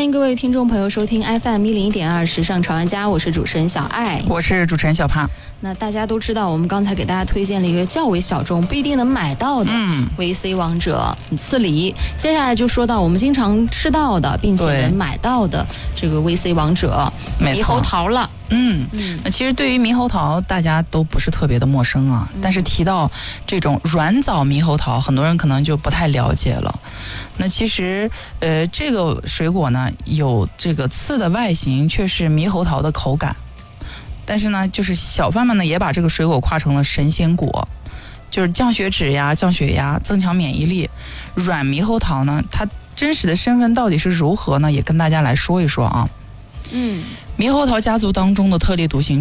欢迎各位听众朋友收听 FM101.2时尚潮玩家，我是主持人小爱， 我是主持人小胖。 那大家都知道，我们刚才给大家推荐了一个较为小众、不一定能买到的VC 王者刺梨。接下来就说到我们经常吃到的，并且能买到的这个 VC 王者猕猴桃了。 那其实对于猕猴桃大家都不是特别的陌生啊，但是提到这种软枣猕猴桃，很多人可能就不太了解了。那其实这个水果呢，有这个刺的外形，却是猕猴桃的口感。但是呢，就是小贩们呢也把这个水果夸成了神仙果，就是降血脂呀、降血压、增强免疫力。软猕猴桃呢，它真实的身份到底是如何呢？也跟大家来说一说啊。猕猴桃家族当中的特立独行